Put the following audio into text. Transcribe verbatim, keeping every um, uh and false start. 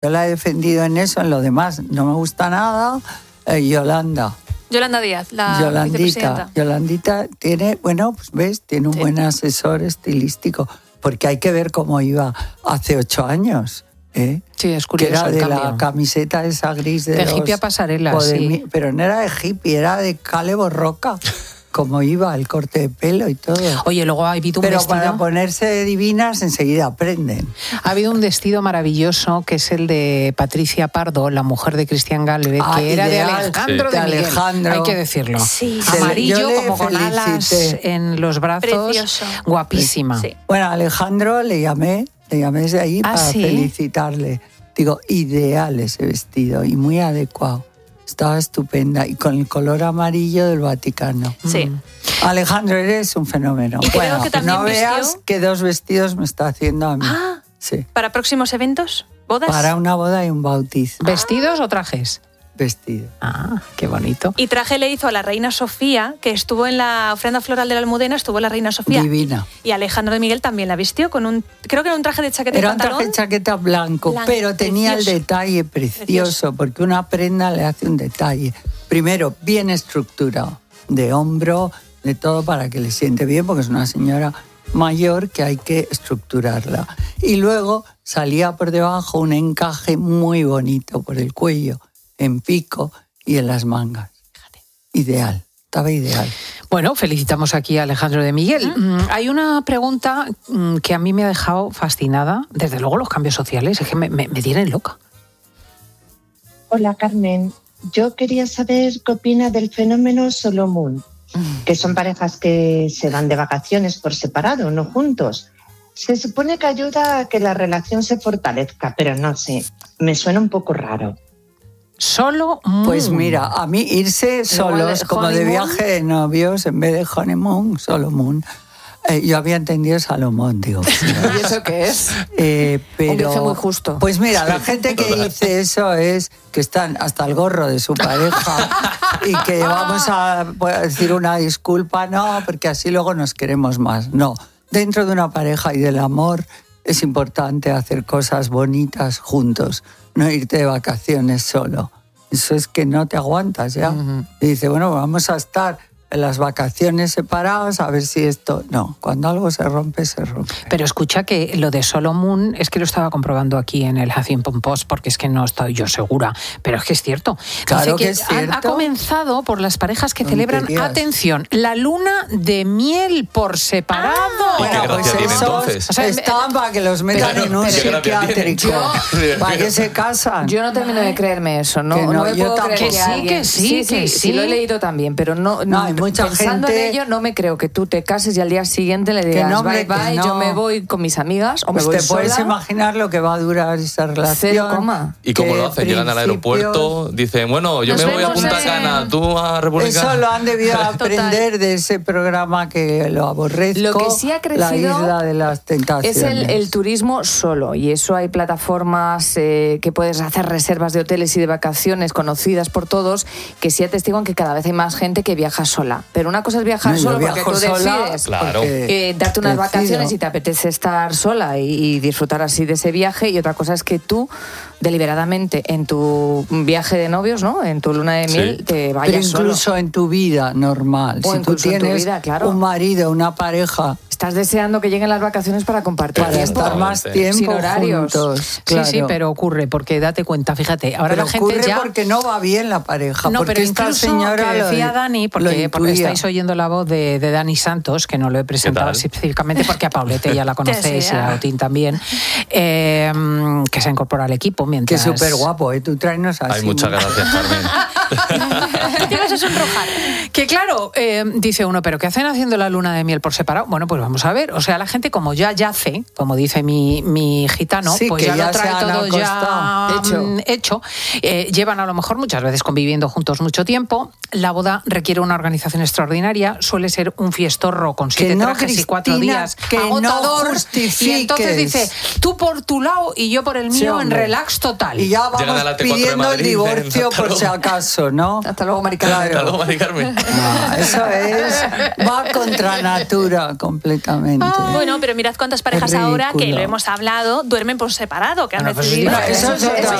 Yo la he defendido en eso, en lo demás no me gusta nada. Eh, Yolanda. Yolanda Díaz, la Yolandita, vicepresidenta. Yolandita tiene, bueno, pues ves, tiene un sí. buen asesor estilístico, porque hay que ver cómo iba hace ocho años. ¿Eh? Sí, es curioso. Que era el de cambio. La camiseta esa gris de, de los, hippie a pasarela, sí. Pero no era de hippie, era de Calebo Roca. Como iba el corte de pelo y todo. Oye, luego ha habido un Pero vestido... para ponerse divinas enseguida aprenden. Ha habido un vestido maravilloso que es el de Patricia Pardo, la mujer de Cristian Galvez, ah, que era ideal, de Alejandro sí. de Miguel. Alejandro. Hay que decirlo. Sí. Amarillo, como felicité. con alas en los brazos. Precioso. Guapísima. Sí. Bueno, a Alejandro le llamé, le llamé desde ahí ¿Ah, para sí? felicitarle. Digo, ideal ese vestido y muy adecuado. Estaba estupenda y con el color amarillo del Vaticano. Sí. Mm. Alejandro, eres un fenómeno. Y creo bueno, que también no vistió... veas qué dos vestidos me está haciendo a mí. Ah, sí. ¿para próximos eventos? ¿Bodas? Para una boda y un bautizo. ¿Vestidos o trajes? Vestido. Ah, qué bonito. Y traje le hizo a la reina Sofía, que estuvo en la ofrenda floral de la Almudena, estuvo la reina Sofía. Divina. Y Alejandro de Miguel también la vistió con un, creo que era un traje de chaqueta Era y un pantalón. traje de chaqueta blanco, Blanco, pero tenía precioso. el detalle precioso, Precioso. porque una prenda le hace un detalle. Primero, bien estructurado, de hombro, de todo para que le siente bien, porque es una señora mayor que hay que estructurarla. Y luego salía por debajo un encaje muy bonito por el cuello, en pico y en las mangas. Fíjate. Ideal, estaba ideal. Bueno, felicitamos aquí a Alejandro de Miguel. Mm, hay una pregunta mm, que a mí me ha dejado fascinada. Desde luego los cambios sociales, es que me, me, me tienen loca. Hola, Carmen. Yo quería saber qué opina del fenómeno Solomon, que son parejas que se van de vacaciones por separado, no juntos. Se supone que ayuda a que la relación se fortalezca, pero no sé, me suena un poco raro. Solo moon. Pues mira, a mí irse solos, como de viaje de novios, en vez de honeymoon, solo moon. Eh, yo había entendido Salomón, digo. ¿Y eso qué es? Eh, pero, un viaje muy justo. Pues mira, la gente que dice eso es que están hasta el gorro de su pareja y que vamos a decir una disculpa, no, porque así luego nos queremos más. No, dentro de una pareja y del amor es importante hacer cosas bonitas juntos, no irte de vacaciones solo. Eso es que no te aguantas ya. Uh-huh. Y dice, bueno, vamos a estar en las vacaciones separados, a ver si esto... No, cuando algo se rompe, se rompe. Pero escucha que lo de Solomon, es que lo estaba comprobando aquí en el Huffington Post, porque es que no estoy yo segura, pero es que es cierto. Claro que, que es cierto. Ha, ha comenzado por las parejas que celebran, Tonterías. Atención, la luna de miel por separado. Ah, ¿Y qué gracia tiene entonces? O sea, están para que los metan pero- en un pero- psiquiátrico. Yo- ¿Para qué se casan? Yo no termino de creerme eso, no, Que no, no me yo puedo tampoco. creer Que sí, alguien- que sí, que sí, sí. lo he leído también, pero no, No, hay mucha pensando gente- en ello no me creo que tú te cases y al día siguiente le digas no, hombre, bye que bye, no. yo me voy con mis amigas o Pues me voy te puedes sola. imaginar lo que va a durar esa relación. Cero coma. ¿Y cómo que lo hacen? Llegan al principios- aeropuerto, dicen, bueno, yo Nos me voy a vemos Punta en- Cana, tú a República... Eso lo han debido aprender de ese programa que lo aborrezco. Lo que sí ha crecido La isla de las tentaciones. Es el, el turismo solo, y eso hay plataformas eh, que puedes hacer reservas de hoteles y de vacaciones conocidas por todos, que sí atestiguan que cada vez hay más gente que viaja sola. Pero una cosa es viajar No, yo solo porque viajo tú sola decides Claro. porque eh, darte unas decido. vacaciones y te apetece estar sola y, y disfrutar así de ese viaje, y otra cosa es que tú deliberadamente en tu viaje de novios, ¿no? En tu luna de Sí. miel te Pero vayas solo. incluso en tu vida normal. O si tú incluso en tu tienes vida, claro. un marido, una pareja, Estás deseando que lleguen las vacaciones para compartir para tiempo. estar más tiempo Sin horarios. juntos. Claro. Sí, sí, pero ocurre, porque date cuenta, fíjate, ahora Pero la gente ocurre ya... porque no va bien la pareja. No, porque pero esta incluso señora que lo decía de- Dani, lo porque, porque intuía. estáis oyendo la voz de, de Dani Santos, que no lo he presentado tal? específicamente porque a Paulette ya la conocéis Sí, y a ah. Otín también, eh, que se incorpora al equipo Que mientras... es súper guapo, ¿eh? Tú tráenos así. Ay, muchas gracias, Carmen. Te vas a sonrojar. Que claro, eh, dice uno, ¿pero qué hacen haciendo la luna de miel por separado? Bueno, pues vamos a ver. O sea, la gente como ya yace, como dice mi, mi gitano, Sí, pues que ya, ya lo trae se han todo ya acostado. Hecho hecho, hecho eh, llevan a lo mejor muchas veces conviviendo juntos mucho tiempo. La boda requiere una organización extraordinaria, suele ser un fiestorro con siete no, trajes y cuatro Cristina, días, que no agotador. justifiques. Y entonces dice, tú por tu lado y yo por el mío, Sí, en hombre. relax total. Y ya Llegan vamos a la T cuatro de pidiendo el Madrid, divorcio dicen, hasta por luego. si acaso, ¿no? Hasta luego, Mari Carmen. Hasta luego, Mari Carmen. No, eso es, va contra natura completamente. Bueno, pero mirad cuántas parejas ahora, que ridículo. lo hemos hablado, duermen por separado, que han Bueno, pues es decidido... diferente. Eso es otra